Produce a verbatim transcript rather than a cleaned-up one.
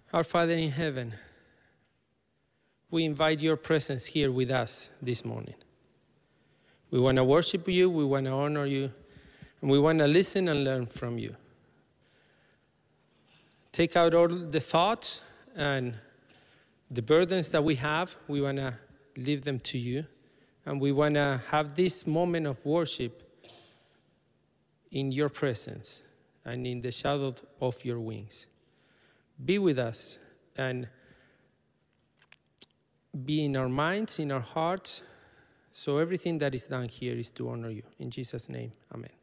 Our Father in heaven, we invite your presence here with us this morning. We want to worship you, we want to honor you, and we want to listen and learn from you. Take out all the thoughts and the burdens that we have. We want to leave them to you. And we want to have this moment of worship in your presence and in the shadow of your wings. Be with us and be in our minds, in our hearts, so everything that is done here is to honor you. In Jesus' name, amen.